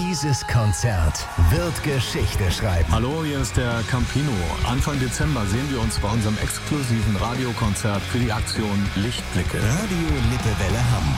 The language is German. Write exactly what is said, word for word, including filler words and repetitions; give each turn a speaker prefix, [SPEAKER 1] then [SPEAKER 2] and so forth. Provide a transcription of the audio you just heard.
[SPEAKER 1] Dieses Konzert wird Geschichte schreiben.
[SPEAKER 2] Hallo, hier ist der Campino. Anfang Dezember sehen wir uns bei unserem exklusiven Radiokonzert für die Aktion Lichtblicke.
[SPEAKER 1] Radio Lippewelle Hamm.